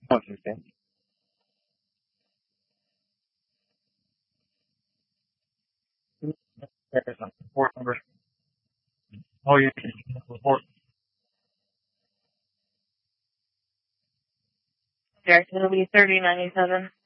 Okay. There's a report number. Oh, you can report. Jackson will be 3097.